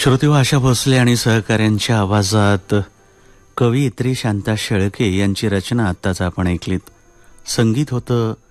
श्रोते आशा भोसले आणि सहकाऱ्यांच्या आवाजात कवयित्री शांता शेळके यांची रचना आत्ताच आपण ऐकलीत. संगीत होतं